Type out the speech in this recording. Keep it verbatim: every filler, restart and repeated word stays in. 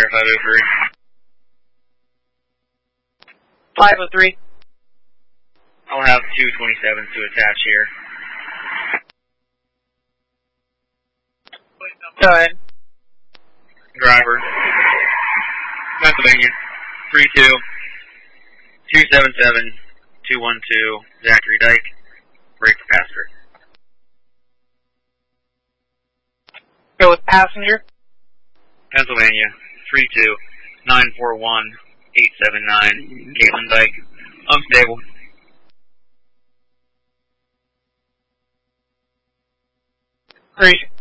Sierra five oh three. five oh three. I'll have two twenty-sevens to attach here. Go ahead. Driver, Pennsylvania, three two, two seven seven, two one two, Zachary Dyke, brake for passenger. Go with passenger. Pennsylvania, three two, nine four one, eight seven nine, Caitlin Dyke, unstable. Three.